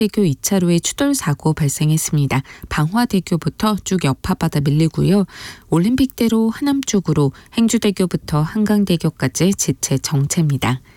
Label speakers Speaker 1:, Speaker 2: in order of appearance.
Speaker 1: 대교 2차로에 추돌 사고 발생했습니다. 방화대교부터 쭉 여파받아 밀리고요. 올림픽대로 하남 쪽으로 행주대교부터 한강대교까지 지체 정체입니다.